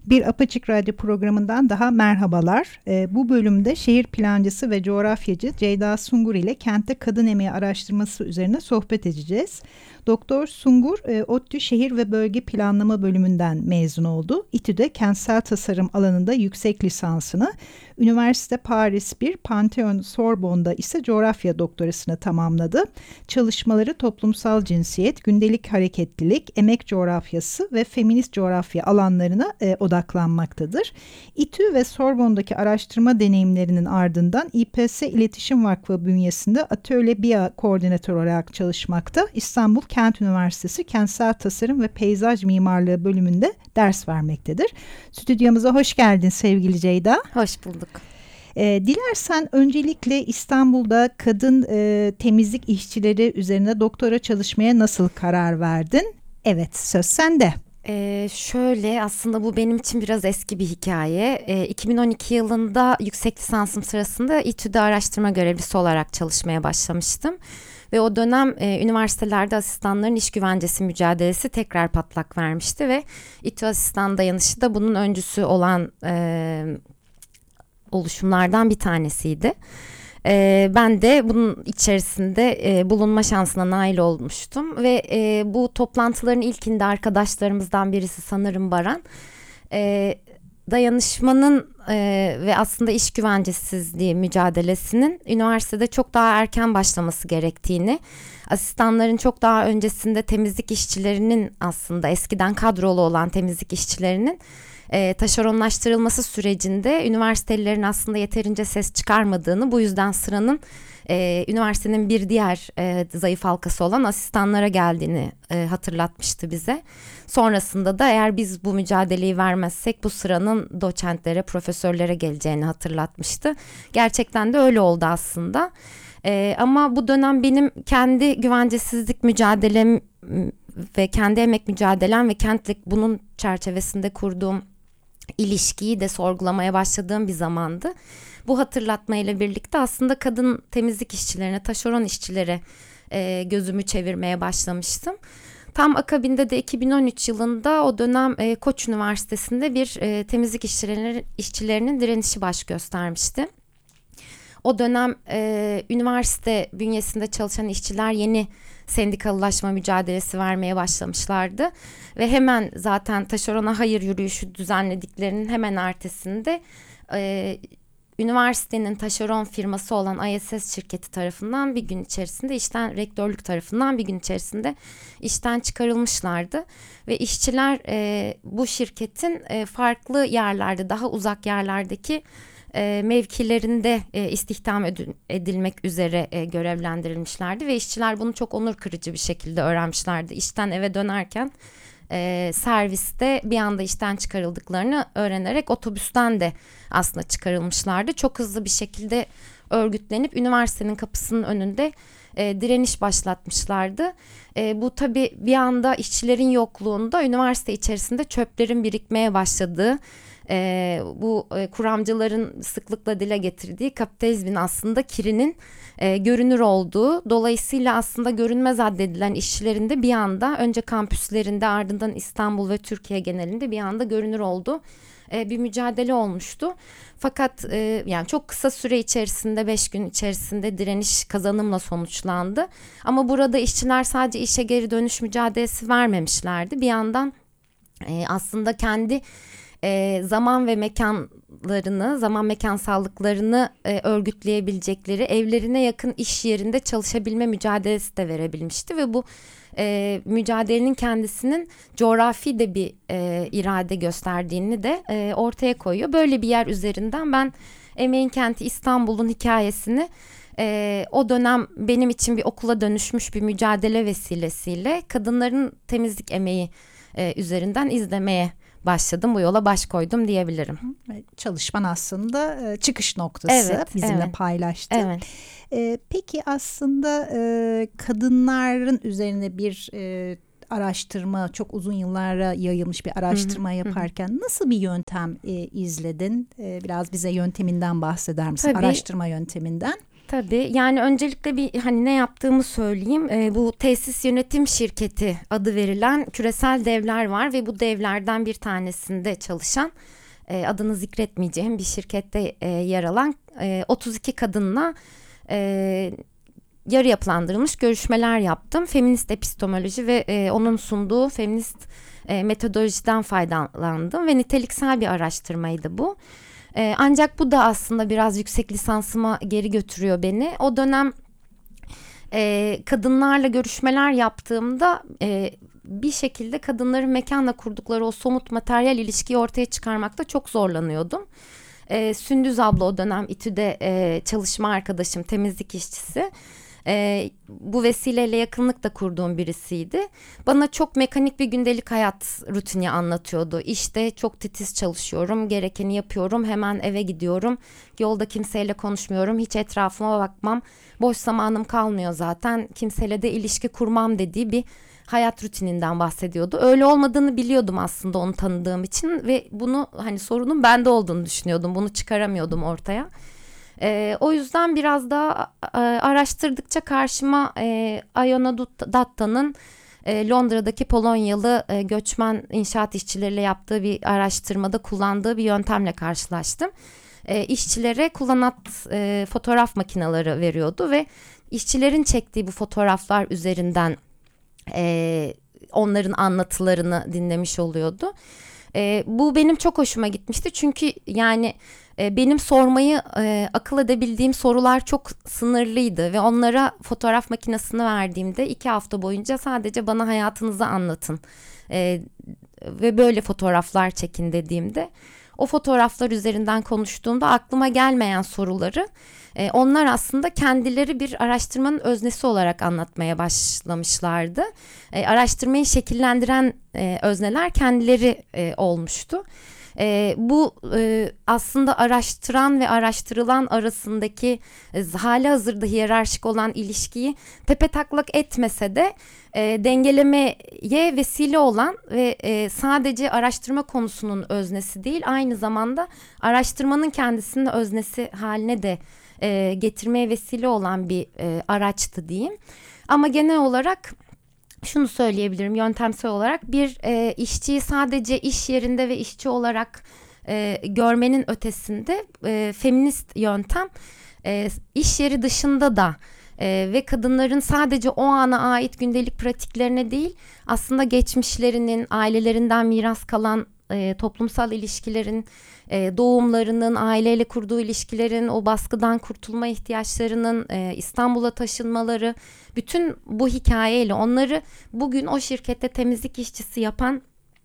Bir Apaçık Radyo programından daha merhabalar. Bu bölümde şehir plancısı ve coğrafyacı Ceyda Sungur ile kentte kadın emeği araştırması üzerine sohbet edeceğiz. Doktor Sungur, ODTÜ Şehir ve Bölge Planlama bölümünden mezun oldu. İTÜ'de kentsel tasarım alanında yüksek lisansını, Üniversite Paris 1, Pantheon Sorbonne'da ise coğrafya doktorasını tamamladı. Çalışmaları toplumsal cinsiyet, gündelik hareketlilik, emek coğrafyası ve feminist coğrafya alanlarına odaklanmaktadır. İTÜ ve Sorbonne'daki araştırma deneyimlerinin ardından İPS İletişim Vakfı bünyesinde Atölye BİA koordinatör olarak çalışmakta. İstanbul Kent Üniversitesi Kentsel Tasarım ve Peyzaj Mimarlığı bölümünde ders vermektedir. Stüdyomuza hoş geldin sevgili Ceyda. Hoş bulduk. Dilersen öncelikle İstanbul'da kadın temizlik işçileri üzerine doktora çalışmaya nasıl karar verdin? Evet, söz sende. Şöyle aslında bu benim için biraz eski bir hikaye. 2012 yılında yüksek lisansım sırasında İTÜ'de araştırma görevlisi olarak çalışmaya başlamıştım. Ve o dönem üniversitelerde asistanların iş güvencesi mücadelesi tekrar patlak vermişti ve İTÜ Asistan Dayanışı da bunun öncüsü olan oluşumlardan bir tanesiydi. Ben de bunun içerisinde bulunma şansına nail olmuştum ve bu toplantıların ilkinde arkadaşlarımızdan birisi sanırım Baran, dayanışmanın ve aslında iş güvencesizliği mücadelesinin üniversitede çok daha erken başlaması gerektiğini, asistanların çok daha öncesinde temizlik işçilerinin aslında eskiden kadrolu olan temizlik işçilerinin taşeronlaştırılması sürecinde üniversitelilerin aslında yeterince ses çıkarmadığını, bu yüzden sıranın üniversitenin bir diğer zayıf halkası olan asistanlara geldiğini hatırlatmıştı bize. Sonrasında da eğer biz bu mücadeleyi vermezsek bu sıranın doçentlere, profesörlere geleceğini hatırlatmıştı. Gerçekten de öyle oldu aslında. Ama bu dönem benim kendi güvencesizlik mücadelem ve kendi emek mücadelem ve kentlik bunun çerçevesinde kurduğum ilişkiyi de sorgulamaya başladığım bir zamandı. Bu hatırlatmayla birlikte aslında kadın temizlik işçilerine, taşeron işçilere gözümü çevirmeye başlamıştım. Tam akabinde de 2013 yılında o dönem Koç Üniversitesi'nde bir temizlik işçilerinin direnişi baş göstermişti. O dönem üniversite bünyesinde çalışan işçiler yeni sendikalılaşma mücadelesi vermeye başlamışlardı. Ve hemen zaten taşerona hayır yürüyüşü düzenlediklerinin hemen ertesinde üniversitenin taşeron firması olan ISS şirketi tarafından bir gün içerisinde rektörlük tarafından bir gün içerisinde işten çıkarılmışlardı. Ve işçiler bu şirketin farklı yerlerde, daha uzak yerlerdeki mevkilerinde istihdam edilmek üzere görevlendirilmişlerdi ve işçiler bunu çok onur kırıcı bir şekilde öğrenmişlerdi. İşten eve dönerken serviste bir anda işten çıkarıldıklarını öğrenerek otobüsten de aslında çıkarılmışlardı. Çok hızlı bir şekilde örgütlenip üniversitenin kapısının önünde direniş başlatmışlardı. Bu tabii bir anda işçilerin yokluğunda üniversite içerisinde çöplerin birikmeye başladığı, bu kuramcıların sıklıkla dile getirdiği kapitalizmin aslında kirinin görünür olduğu, dolayısıyla aslında görünmez addedilen işçilerin de bir anda önce kampüslerinde, ardından İstanbul ve Türkiye genelinde bir anda görünür olduğu bir mücadele olmuştu. Fakat yani çok kısa süre içerisinde, 5 gün içerisinde direniş kazanımla sonuçlandı. Ama burada işçiler sadece işe geri dönüş mücadelesi vermemişlerdi. Bir yandan aslında kendi zaman ve mekanlarını, zaman mekansallıklarını örgütleyebilecekleri, evlerine yakın iş yerinde çalışabilme mücadelesi de verebilmişti ve bu mücadelenin kendisinin coğrafi de bir irade gösterdiğini de ortaya koyuyor. Böyle bir yer üzerinden ben Emeğin Kenti İstanbul'un hikayesini o dönem benim için bir okula dönüşmüş bir mücadele vesilesiyle kadınların temizlik emeği üzerinden izlemeye başladım. Bu yola baş koydum diyebilirim. Çalışman aslında çıkış noktası, bizimle paylaştın. Evet. Peki aslında kadınların üzerine bir araştırma, çok uzun yıllara yayılmış bir araştırma yaparken nasıl bir yöntem izledin? Biraz bize yönteminden bahseder misin? Tabii. Araştırma yönteminden. Tabii, yani öncelikle bir hani ne yaptığımı söyleyeyim. Bu tesis yönetim şirketi adı verilen küresel devler var ve bu devlerden bir tanesinde çalışan, adını zikretmeyeceğim bir şirkette yer alan 32 kadınla yarı yapılandırılmış görüşmeler yaptım. Feminist epistemoloji ve onun sunduğu feminist metodolojiden faydalandım ve niteliksel bir araştırmaydı bu. Ancak bu da aslında biraz yüksek lisansıma geri götürüyor beni. O dönem kadınlarla görüşmeler yaptığımda bir şekilde kadınların mekanla kurdukları o somut materyal ilişkiyi ortaya çıkarmakta çok zorlanıyordum. Sündüz abla o dönem İTÜ'de çalışma arkadaşım, temizlik işçisi. Bu vesileyle yakınlık da kurduğum birisiydi. Bana çok mekanik bir gündelik hayat rutini anlatıyordu. İşte çok titiz çalışıyorum, gerekeni yapıyorum, hemen eve gidiyorum. Yolda kimseyle konuşmuyorum, hiç etrafıma bakmam. Boş zamanım kalmıyor zaten, kimseyle de ilişki kurmam dediği bir hayat rutininden bahsediyordu. Öyle olmadığını biliyordum aslında onu tanıdığım için ve bunu hani sorunun bende olduğunu düşünüyordum. Bunu çıkaramıyordum ortaya. O yüzden biraz daha araştırdıkça karşıma Iona Datta'nın Londra'daki Polonyalı göçmen inşaat işçileriyle yaptığı bir araştırmada kullandığı bir yöntemle karşılaştım. İşçilere kullanat fotoğraf makineleri veriyordu ve işçilerin çektiği bu fotoğraflar üzerinden onların anlatılarını dinlemiş oluyordu. Bu benim çok hoşuma gitmişti çünkü yani benim sormayı akıl edebildiğim sorular çok sınırlıydı ve onlara fotoğraf makinesini verdiğimde 2 hafta boyunca sadece bana hayatınızı anlatın ve böyle fotoğraflar çekin dediğimde o fotoğraflar üzerinden konuştuğumda aklıma gelmeyen soruları onlar aslında kendileri bir araştırmanın öznesi olarak anlatmaya başlamışlardı. Araştırmayı şekillendiren özneler kendileri olmuştu. Bu aslında araştıran ve araştırılan arasındaki hali hazırda hiyerarşik olan ilişkiyi tepetaklak etmese de dengelemeye vesile olan ve sadece araştırma konusunun öznesi değil, aynı zamanda araştırmanın kendisinin öznesi haline de getirmeye vesile olan bir araçtı diyeyim. Ama genel olarak şunu söyleyebilirim, yöntemsel olarak bir işçiyi sadece iş yerinde ve işçi olarak görmenin ötesinde feminist yöntem iş yeri dışında da ve kadınların sadece o ana ait gündelik pratiklerine değil, aslında geçmişlerinin, ailelerinden miras kalan toplumsal ilişkilerin, doğumlarının, aileyle kurduğu ilişkilerin, o baskıdan kurtulma ihtiyaçlarının, İstanbul'a taşınmaları, bütün bu hikayeyle onları bugün o şirkette temizlik işçisi yapan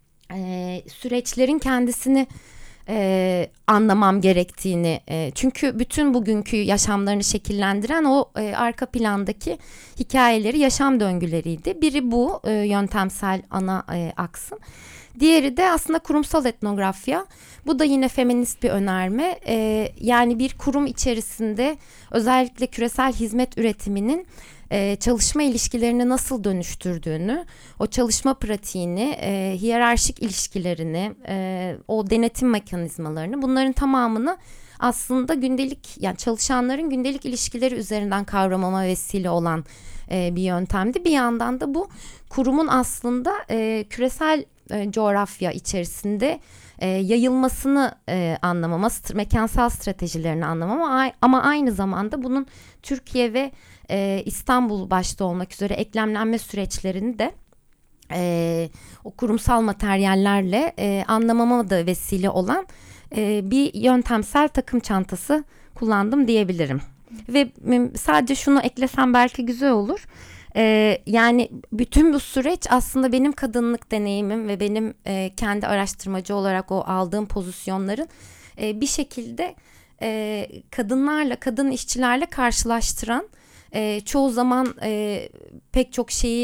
süreçlerin kendisini anlamam gerektiğini, çünkü bütün bugünkü yaşamlarını şekillendiren o arka plandaki hikayeleri, yaşam döngüleriydi. Biri bu yöntemsel ana aksım. Diğeri de aslında kurumsal etnografya. Bu da yine feminist bir önerme. Yani bir kurum içerisinde özellikle küresel hizmet üretiminin çalışma ilişkilerini nasıl dönüştürdüğünü, o çalışma pratiğini, hiyerarşik ilişkilerini, o denetim mekanizmalarını, bunların tamamını aslında gündelik, yani çalışanların gündelik ilişkileri üzerinden kavramama vesile olan bir yöntemdi. Bir yandan da bu kurumun aslında küresel coğrafya içerisinde yayılmasını anlamama, mekansal stratejilerini anlamama, ama aynı zamanda bunun Türkiye ve İstanbul başta olmak üzere eklemlenme süreçlerini de o kurumsal materyallerle anlamama da vesile olan bir yöntemsel takım çantası kullandım diyebilirim. Ve sadece şunu eklesem belki güzel olur. Yani bütün bu süreç aslında benim kadınlık deneyimim ve benim kendi araştırmacı olarak o aldığım pozisyonların bir şekilde kadınlarla, kadın işçilerle karşılaştıran, çoğu zaman pek çok şeyi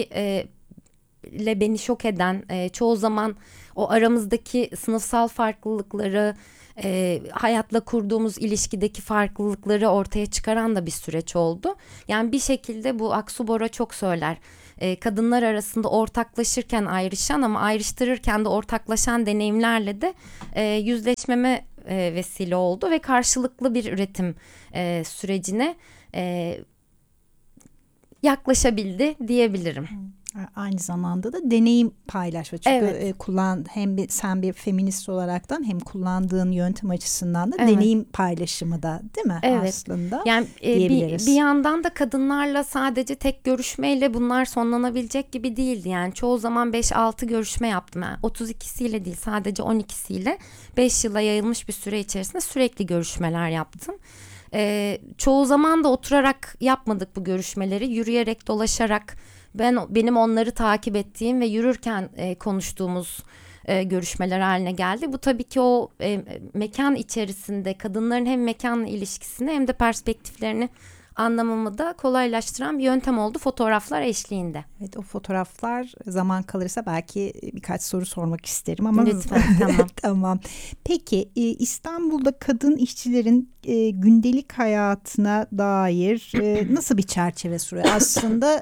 ile beni şok eden, çoğu zaman o aramızdaki sınıfsal farklılıkları, hayatla kurduğumuz ilişkideki farklılıkları ortaya çıkaran da bir süreç oldu. Yani bir şekilde bu Aksu Bora çok söyler. Kadınlar arasında ortaklaşırken ayrışan ama ayrıştırırken de ortaklaşan deneyimlerle de yüzleşmeme vesile oldu ve karşılıklı bir üretim sürecine yaklaşabildi diyebilirim. Aynı zamanda da deneyim paylaşma. Çünkü Evet. sen bir feminist olaraktan hem kullandığın yöntem açısından da Evet. deneyim paylaşımı da, değil mi, Evet. aslında Yani diyebiliriz. bir yandan da kadınlarla sadece tek görüşmeyle bunlar sonlanabilecek gibi değildi. Yani çoğu zaman 5-6 görüşme yaptım. Yani 32'siyle değil, sadece 12'siyle 5 yıla yayılmış bir süre içerisinde sürekli görüşmeler yaptım. Çoğu zaman da oturarak yapmadık bu görüşmeleri. Yürüyerek, dolaşarak, benim onları takip ettiğim ve yürürken konuştuğumuz görüşmeler haline geldi. Bu tabii ki o mekan içerisinde kadınların hem mekanla ilişkisini hem de perspektiflerini anlamamı da kolaylaştıran bir yöntem oldu fotoğraflar eşliğinde. Evet, o fotoğraflar zaman kalırsa belki birkaç soru sormak isterim ama Lütfen, tamam. tamam. Peki İstanbul'da kadın işçilerin gündelik hayatına dair nasıl bir çerçeve sunuyor? Aslında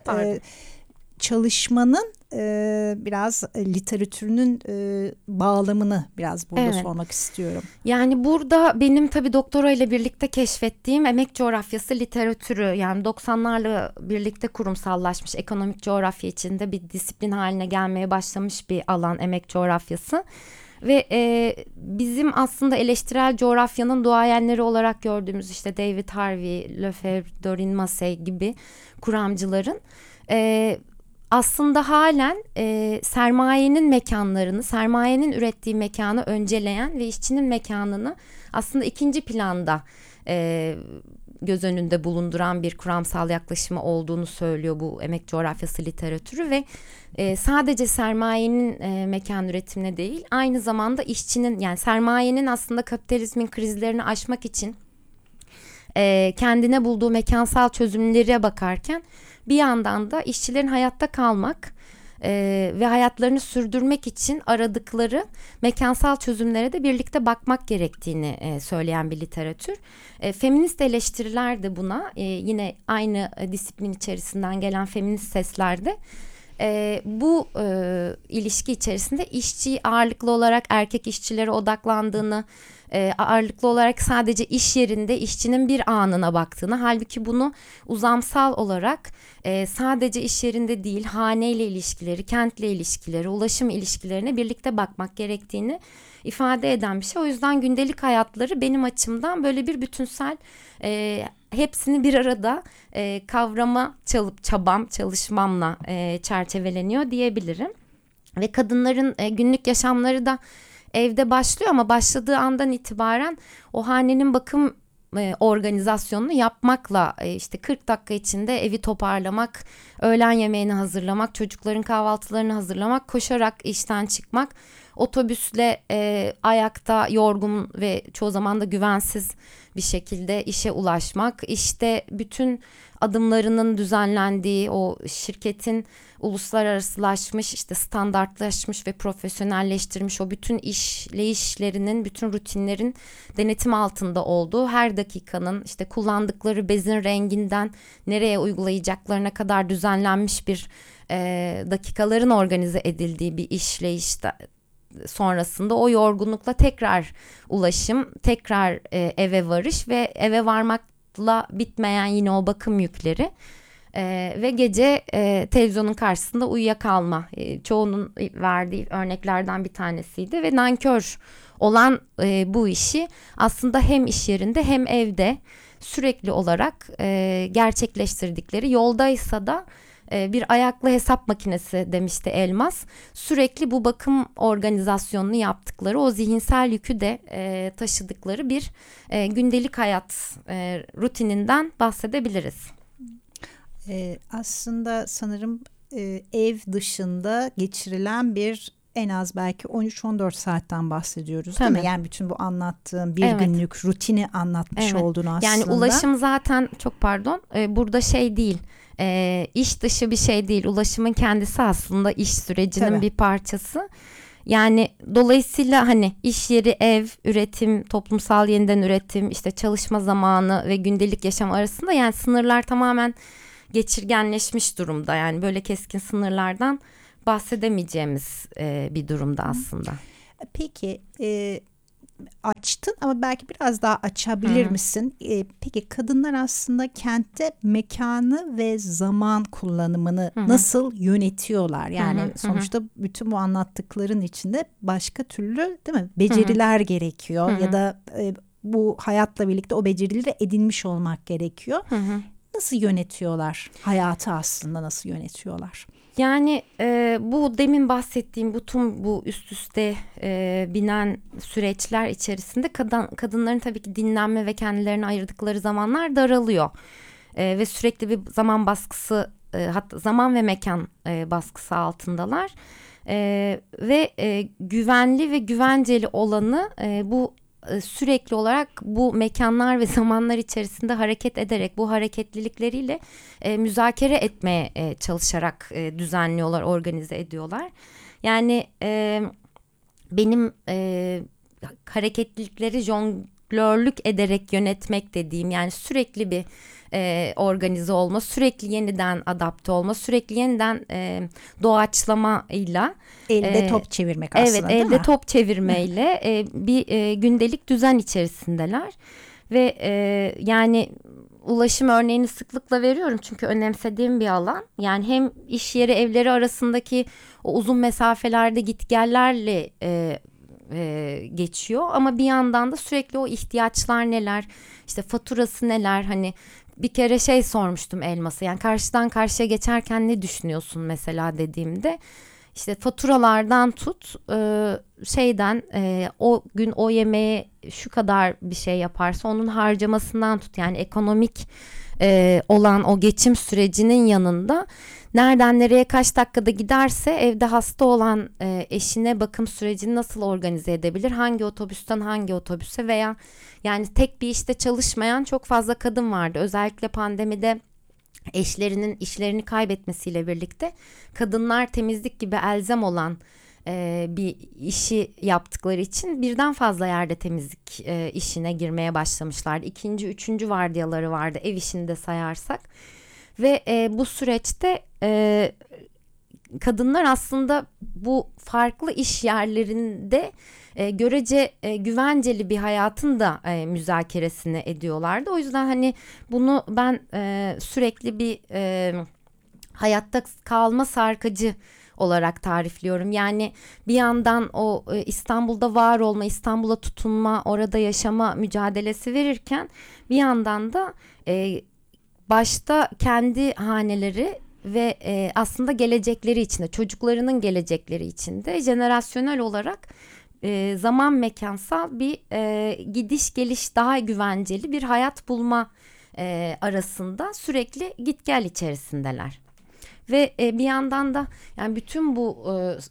çalışmanın biraz literatürünün bağlamını biraz burada sormak istiyorum. Yani burada benim tabii doktora ile birlikte keşfettiğim emek coğrafyası literatürü, yani 90'larla birlikte kurumsallaşmış, ekonomik coğrafya içinde bir disiplin haline gelmeye başlamış bir alan emek coğrafyası. Ve bizim aslında eleştirel coğrafyanın duayenleri olarak gördüğümüz işte David Harvey, Lefebvre, Doreen Massey gibi kuramcıların aslında halen sermayenin mekanlarını, sermayenin ürettiği mekanı önceleyen ve işçinin mekanını aslında ikinci planda göz önünde bulunduran bir kuramsal yaklaşımı olduğunu söylüyor bu emek coğrafyası literatürü ve sadece sermayenin mekan üretimine değil, aynı zamanda işçinin, yani sermayenin aslında kapitalizmin krizlerini aşmak için kendine bulduğu mekansal çözümlere bakarken bir yandan da işçilerin hayatta kalmak ve hayatlarını sürdürmek için aradıkları mekansal çözümlere de birlikte bakmak gerektiğini söyleyen bir literatür. Feminist eleştiriler de buna, yine aynı disiplin içerisinden gelen feminist sesler de bu ilişki içerisinde işçi ağırlıklı olarak erkek işçilere odaklandığını, ağırlıklı olarak sadece iş yerinde işçinin bir anına baktığını, halbuki bunu uzamsal olarak sadece iş yerinde değil, haneyle ilişkileri, kentle ilişkileri, ulaşım ilişkilerine birlikte bakmak gerektiğini ifade eden bir şey. O yüzden gündelik hayatları benim açımdan böyle bir bütünsel, hepsini bir arada kavrama çalışmamla çerçeveleniyor diyebilirim. Ve kadınların günlük yaşamları da evde başlıyor ama başladığı andan itibaren o hanenin bakım organizasyonunu yapmakla, işte 40 dakika içinde evi toparlamak, öğlen yemeğini hazırlamak, çocukların kahvaltılarını hazırlamak, koşarak işten çıkmak, otobüsle ayakta yorgun ve çoğu zaman da güvensiz bir şekilde işe ulaşmak, işte bütün adımlarının düzenlendiği o şirketin uluslararasılaşmış, işte standartlaşmış ve profesyonelleştirmiş o bütün işleyişlerinin, bütün rutinlerin denetim altında olduğu, her dakikanın işte kullandıkları bezin renginden nereye uygulayacaklarına kadar düzenlenmiş bir dakikaların organize edildiği bir işleyişte sonrasında o yorgunlukla tekrar ulaşım, tekrar eve varış ve eve varmakla bitmeyen yine o bakım yükleri ve gece televizyonun karşısında uyuyakalma, çoğunun verdiği örneklerden bir tanesiydi ve nankör olan bu işi aslında hem iş yerinde hem evde sürekli olarak gerçekleştirdikleri, yoldaysa da bir ayaklı hesap makinesi demişti Elmas. Sürekli bu bakım organizasyonunu yaptıkları, o zihinsel yükü de taşıdıkları bir gündelik hayat rutininden bahsedebiliriz. Aslında sanırım ev dışında geçirilen bir en az belki 13-14 saatten bahsediyoruz, değil mi? Yani bütün bu anlattığım bir günlük rutini anlatmış oldun aslında. Yani ulaşım zaten, çok pardon, burada şey değil, iş dışı bir şey değil. Ulaşımın kendisi aslında iş sürecinin bir parçası. Yani dolayısıyla hani iş yeri, ev, üretim, toplumsal yeniden üretim, işte çalışma zamanı ve gündelik yaşam arasında yani sınırlar tamamen geçirgenleşmiş durumda. Yani böyle keskin sınırlardan bahsedemeyeceğimiz bir durumda aslında. Peki açtın ama belki biraz daha açabilir misin? Peki kadınlar aslında kentte mekanı ve zaman kullanımını nasıl yönetiyorlar? Yani sonuçta bütün bu anlattıkların içinde başka türlü, değil mi, beceriler gerekiyor ya da bu hayatla birlikte o becerileri edinmiş olmak gerekiyor. Nasıl yönetiyorlar hayatı, aslında nasıl yönetiyorlar? Yani bu demin bahsettiğim bu üst üste binen süreçler içerisinde kadınların tabii ki dinlenme ve kendilerine ayırdıkları zamanlar daralıyor. Ve sürekli bir zaman baskısı, hatta zaman ve mekan baskısı altındalar. Ve güvenli ve güvenceli olanı bu sürekli olarak bu mekanlar ve zamanlar içerisinde hareket ederek, bu hareketlilikleriyle müzakere etmeye çalışarak düzenliyorlar, organize ediyorlar. Yani benim hareketlilikleri jonglörlük ederek yönetmek dediğim, yani sürekli bir organize olma, sürekli yeniden adapte olma, sürekli yeniden doğaçlamayla. Elde top çevirmek aslında, evet, değil mi? elde top çevirmeyle bir gündelik düzen içerisindeler. Ve yani ulaşım örneğini sıklıkla veriyorum çünkü önemsediğim bir alan. Yani hem iş yeri evleri arasındaki o uzun mesafelerde gitgellerle geçiyor ama bir yandan da sürekli o ihtiyaçlar neler, işte faturası neler, hani bir kere sormuştum Elmas'a, yani karşıdan karşıya geçerken ne düşünüyorsun mesela dediğimde, işte faturalardan tut o gün o yemeğe şu kadar bir şey yaparsa onun harcamasından tut, yani ekonomik olan o geçim sürecinin yanında nereden nereye kaç dakikada giderse evde hasta olan eşine bakım sürecini nasıl organize edebilir, hangi otobüsten hangi otobüse, veya yani tek bir işte çalışmayan çok fazla kadın vardı. Özellikle pandemide eşlerinin işlerini kaybetmesiyle birlikte kadınlar temizlik gibi elzem olan bir işi yaptıkları için birden fazla yerde temizlik işine girmeye başlamışlardı. İkinci, üçüncü vardiyaları vardı ev işini de sayarsak. Ve bu süreçte kadınlar aslında bu farklı iş yerlerinde görece güvenceli bir hayatın da müzakeresini ediyorlardı. O yüzden hani bunu ben sürekli bir hayatta kalma sarkacı olarak tarifliyorum. Yani bir yandan o İstanbul'da var olma, İstanbul'a tutunma, orada yaşama mücadelesi verirken bir yandan da başta kendi haneleri ve aslında gelecekleri içinde, çocuklarının gelecekleri içinde jenerasyonel olarak zaman mekansal bir gidiş geliş, daha güvenceli bir hayat bulma arasında sürekli git gel içerisindeler. Ve bir yandan da yani bütün bu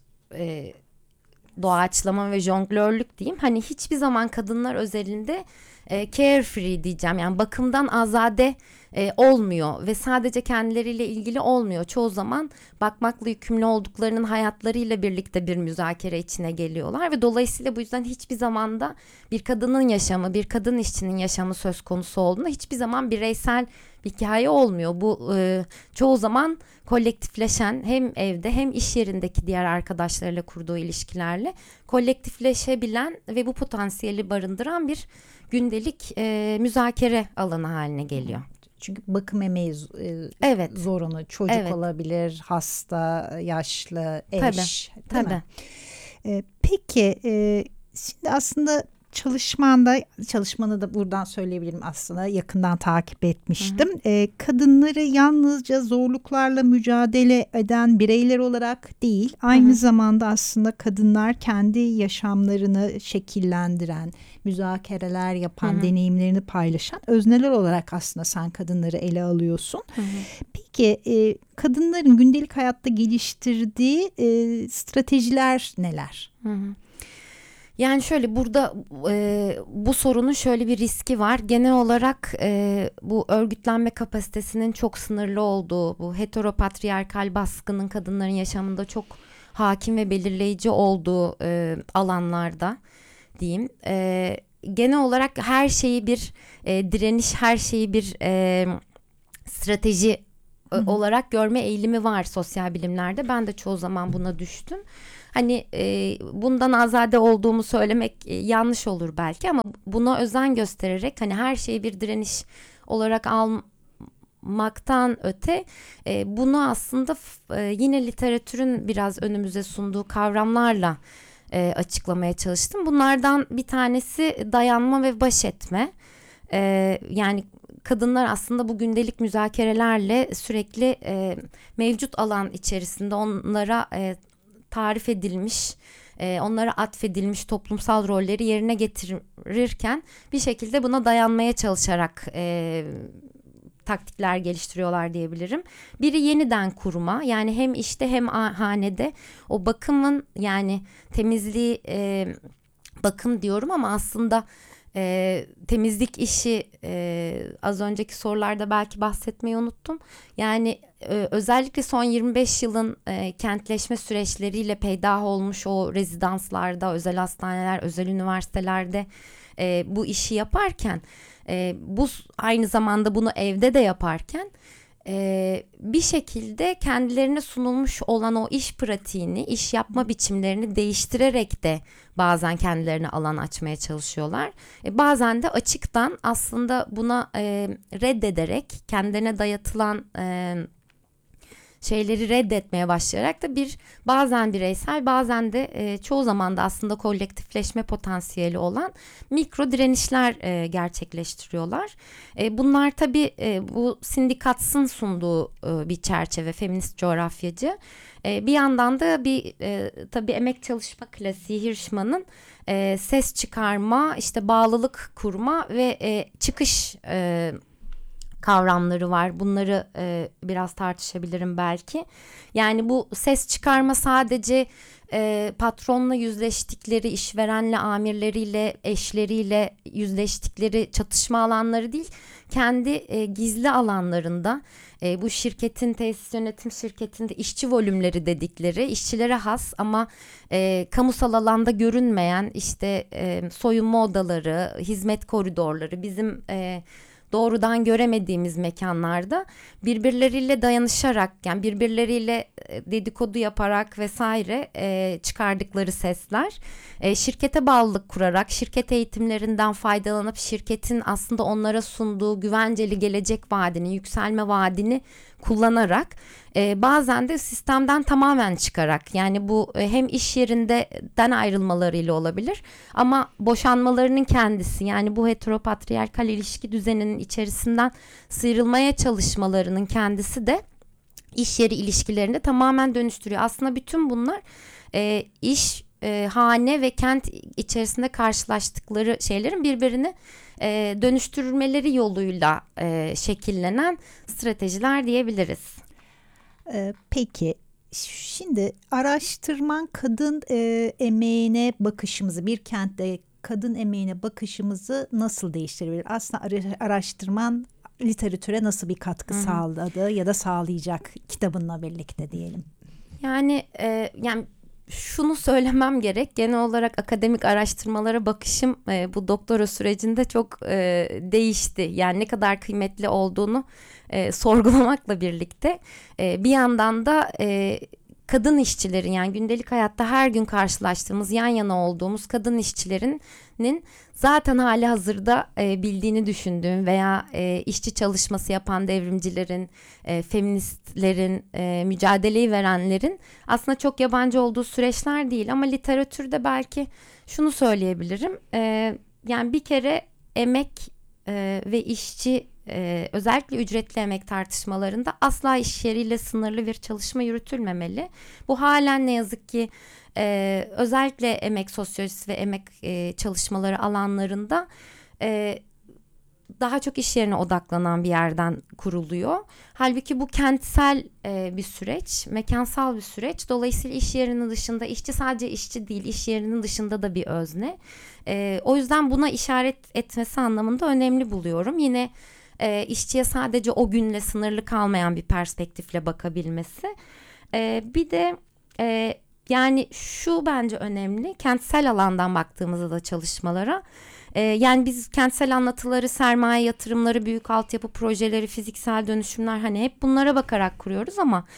doğaçlama ve jonglörlük diyeyim, hani hiçbir zaman kadınlar özelinde carefree diyeceğim, yani bakımdan azade olmuyor ve sadece kendileriyle ilgili olmuyor. Çoğu zaman bakmakla yükümlü olduklarının hayatlarıyla birlikte bir müzakere içine geliyorlar ve dolayısıyla bu yüzden hiçbir zamanda bir kadının yaşamı, bir kadın işçinin yaşamı söz konusu olduğunda hiçbir zaman bireysel bir hikaye olmuyor. Bu çoğu zaman kolektifleşen, hem evde hem iş yerindeki diğer arkadaşlarıyla kurduğu ilişkilerle kolektifleşebilen ve bu potansiyeli barındıran bir gündelik müzakere alanı haline geliyor. Çünkü bakım emeği evet. zorunlu. Çocuk evet. olabilir, hasta, yaşlı, eş. Tabii. Değil mi? Peki şimdi aslında çalışmanı da buradan söyleyebilirim, aslında yakından takip etmiştim. Kadınları yalnızca zorluklarla mücadele eden bireyler olarak değil, aynı zamanda aslında kadınlar kendi yaşamlarını şekillendiren, müzakereler yapan, deneyimlerini paylaşan özneler olarak aslında sen kadınları ele alıyorsun. Peki kadınların gündelik hayatta geliştirdiği stratejiler neler? Yani şöyle, burada bu sorunun şöyle bir riski var. Genel olarak bu örgütlenme kapasitesinin çok sınırlı olduğu, bu heteropatriyarkal baskının kadınların yaşamında çok hakim ve belirleyici olduğu alanlarda diyeyim. Genel olarak her şeyi bir direniş, her şeyi bir strateji olarak görme eğilimi var sosyal bilimlerde. Ben de çoğu zaman buna düştüm. Hani bundan azade olduğumu söylemek yanlış olur belki ama buna özen göstererek hani her şeyi bir direniş olarak almaktan öte bunu aslında yine literatürün biraz önümüze sunduğu kavramlarla açıklamaya çalıştım. Bunlardan bir tanesi dayanma ve baş etme. Yani kadınlar aslında bu gündelik müzakerelerle sürekli mevcut alan içerisinde onlara tarif edilmiş, onlara atfedilmiş toplumsal rolleri yerine getirirken bir şekilde buna dayanmaya çalışarak taktikler geliştiriyorlar diyebilirim. Biri yeniden kurma, yani hem işte hem hanede o bakımın, yani temizliği, bakım diyorum ama aslında temizlik işi, az önceki sorularda belki bahsetmeyi unuttum. Yani özellikle son 25 yılın kentleşme süreçleriyle peydah olmuş o rezidanslarda, özel hastaneler, özel üniversitelerde bu işi yaparken, bu aynı zamanda bunu evde de yaparken bir şekilde kendilerine sunulmuş olan o iş pratiğini, iş yapma biçimlerini değiştirerek de bazen kendilerine alan açmaya çalışıyorlar. Bazen de açıktan aslında buna reddederek, kendilerine dayatılan şeyleri reddetmeye başlayarak da bazen bireysel, bazen de çoğu zaman da aslında kolektifleşme potansiyeli olan mikro direnişler gerçekleştiriyorlar. Bunlar tabii bu Sindikats'ın sunduğu bir çerçeve, feminist coğrafyacı. Bir yandan da tabii emek çalışma klasiği Hirschman'ın ses çıkarma, işte bağlılık kurma ve çıkış kavramları var. Bunları biraz tartışabilirim belki. Yani bu ses çıkarma sadece patronla yüzleştikleri, işverenle, amirleriyle, eşleriyle yüzleştikleri çatışma alanları değil, kendi gizli alanlarında, bu şirketin, tesis yönetim şirketinde işçi volümleri dedikleri, işçilere has ama kamusal alanda görünmeyen işte soyunma odaları, hizmet koridorları, bizim doğrudan göremediğimiz mekanlarda birbirleriyle dayanışarak, yani birbirleriyle dedikodu yaparak vesaire çıkardıkları sesler, şirkete bağlılık kurarak, şirket eğitimlerinden faydalanıp şirketin aslında onlara sunduğu güvenceli gelecek vaadini, yükselme vaadini kullanarak, bazen de sistemden tamamen çıkarak, yani bu hem iş yerinden ayrılmalarıyla olabilir ama boşanmalarının kendisi, yani bu heteropatriyarkal ilişki düzeninin içerisinden sıyrılmaya çalışmalarının kendisi de iş yeri ilişkilerini tamamen dönüştürüyor. Aslında bütün bunlar iş, hane ve kent içerisinde karşılaştıkları şeylerin birbirini dönüştürmeleri yoluyla şekillenen stratejiler diyebiliriz. Peki, şimdi araştırman kadın emeğine bakışımızı, bir kentte kadın emeğine bakışımızı nasıl değiştirebilir? Aslında araştırman literatüre nasıl bir katkı sağladı ya da sağlayacak kitabınla birlikte diyelim? Yani şunu söylemem gerek. Genel olarak akademik araştırmalara bakışım bu doktora sürecinde çok değişti. Yani ne kadar kıymetli olduğunu sorgulamakla birlikte bir yandan da kadın işçilerin, yani gündelik hayatta her gün karşılaştığımız, yan yana olduğumuz kadın işçilerinin zaten hali hazırda bildiğini düşündüğüm veya işçi çalışması yapan devrimcilerin, feministlerin, mücadeleyi verenlerin aslında çok yabancı olduğu süreçler değil. Ama literatürde belki şunu söyleyebilirim. Yani bir kere emek ve işçi, özellikle ücretli emek tartışmalarında asla iş yeriyle sınırlı bir çalışma yürütülmemeli. Bu halen ne yazık ki özellikle emek sosyolojisi ve emek çalışmaları alanlarında daha çok iş yerine odaklanan bir yerden kuruluyor. Halbuki bu kentsel bir süreç, mekansal bir süreç. Dolayısıyla iş yerinin dışında, işçi sadece işçi değil, iş yerinin dışında da bir özne. O yüzden buna işaret etmesi anlamında önemli buluyorum. Yine işçiye sadece o günle sınırlı kalmayan bir perspektifle bakabilmesi. Bir de yani şu bence önemli, kentsel alandan baktığımızda da çalışmalara. Yani biz kentsel anlatıları, sermaye yatırımları, büyük altyapı projeleri, fiziksel dönüşümler, hani hep bunlara bakarak kuruyoruz ama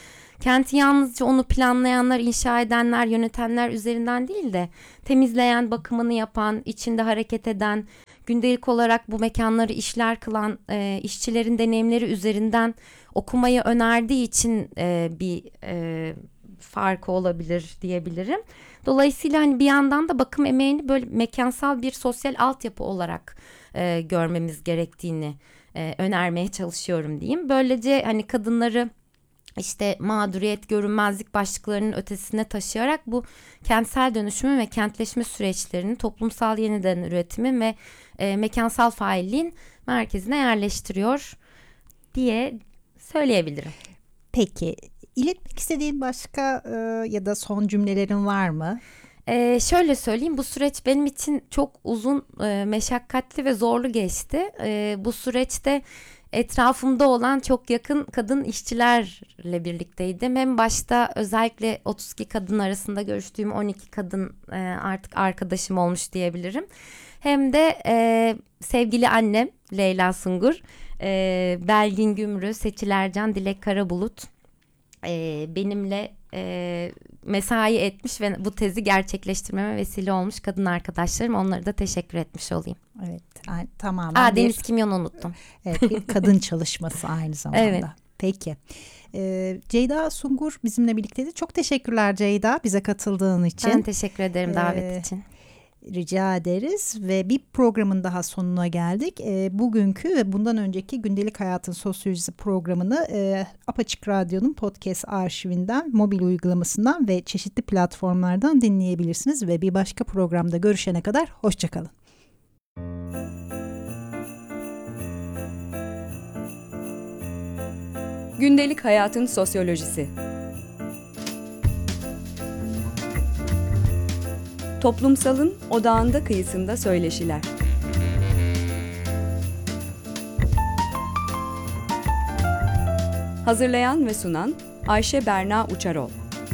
kenti yalnızca onu planlayanlar, inşa edenler, yönetenler üzerinden değil de temizleyen, bakımını yapan, içinde hareket eden, gündelik olarak bu mekanları işler kılan işçilerin deneyimleri üzerinden okumayı önerdiği için bir farkı olabilir diyebilirim. Dolayısıyla hani bir yandan da bakım emeğini böyle mekansal bir sosyal altyapı olarak görmemiz gerektiğini önermeye çalışıyorum diyeyim. Böylece hani kadınları işte mağduriyet, görünmezlik başlıklarının ötesine taşıyarak bu kentsel dönüşümü ve kentleşme süreçlerini toplumsal yeniden üretimin ve mekansal failliğin merkezine yerleştiriyor diye söyleyebilirim. Peki, iletmek istediğin başka ya da son cümlelerin var mı? Şöyle söyleyeyim, bu süreç benim için çok uzun, meşakkatli ve zorlu geçti. Bu süreçte etrafımda olan çok yakın kadın işçilerle birlikteydim. Hem başta özellikle 32 kadın arasında görüştüğüm 12 kadın artık arkadaşım olmuş diyebilirim. Hem de sevgili annem Leyla Sungur, Belgin Gümrü, Seçil Ercan, Dilek Karabulut benimle mesai etmiş ve bu tezi gerçekleştirmeme vesile olmuş kadın arkadaşlarım. Onlara da teşekkür etmiş olayım. Evet, tamamen Deniz Kimyon'u unuttum. Evet, bir kadın çalışması aynı zamanda. Evet. Peki. Ceyda Sungur bizimle birlikteydi. Çok teşekkürler Ceyda, bize katıldığın için. Ben teşekkür ederim davet için. Rica ederiz ve bir programın daha sonuna geldik. Bugünkü ve bundan önceki Gündelik Hayatın Sosyolojisi programını Apaçık Radyo'nun podcast arşivinden, mobil uygulamasından ve çeşitli platformlardan dinleyebilirsiniz. Ve bir başka programda görüşene kadar hoşçakalın. Gündelik Hayatın Sosyolojisi. Toplumsalın odağında kıyısında söyleşiler. Hazırlayan ve sunan Ayşe Berna Uçarol.